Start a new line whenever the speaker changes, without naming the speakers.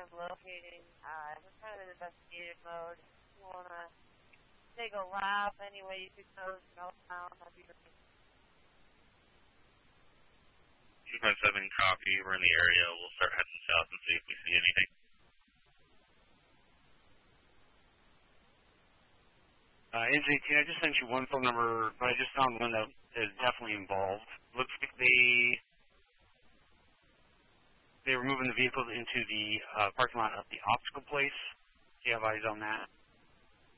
I'm locating. We're kind of in investigative mode. If you want to take a lap any way you could go southbound, that'd be great.
257 copy. We're in the area. We'll start heading south and see if we see anything.
NJT, I just sent you one phone number, but I just found one that is definitely involved. Looks like they were moving the vehicles into the parking lot of the optical place. Do you have eyes on that?